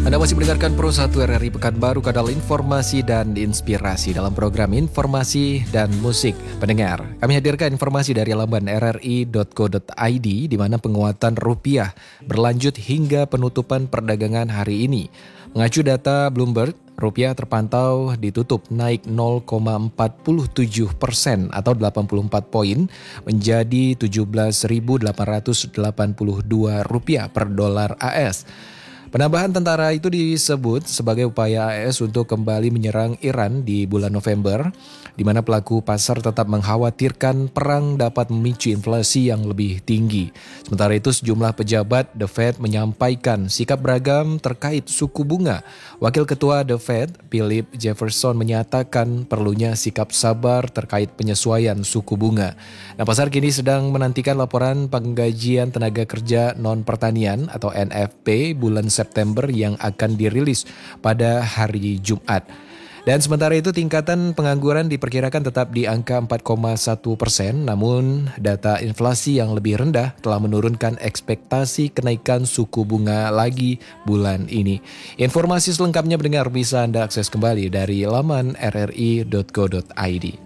Anda masih mendengarkan Pro 1 RRI Pekanbaru, kanal informasi dan inspirasi dalam program informasi dan musik pendengar. Kami hadirkan informasi dari laman rri.co.id di mana penguatan rupiah berlanjut hingga penutupan perdagangan hari ini. Mengacu data Bloomberg, rupiah terpantau ditutup naik 0,47% atau 84 poin menjadi 17.882 rupiah per dolar AS. Penambahan tentara itu disebut sebagai upaya AS untuk kembali menyerang Iran di bulan November, di mana pelaku pasar tetap mengkhawatirkan perang dapat memicu inflasi yang lebih tinggi. Sementara itu sejumlah pejabat The Fed menyampaikan sikap beragam terkait suku bunga. Wakil Ketua The Fed, Philip Jefferson, menyatakan perlunya sikap sabar terkait penyesuaian suku bunga. Nah, pasar kini sedang menantikan laporan penggajian tenaga kerja non-pertanian atau NFP bulan September yang akan dirilis pada hari Jumat. Dan sementara itu tingkatan pengangguran diperkirakan tetap di angka 4,1%, namun data inflasi yang lebih rendah telah menurunkan ekspektasi kenaikan suku bunga lagi bulan ini. Informasi selengkapnya pendengar bisa Anda akses kembali dari laman rri.co.id.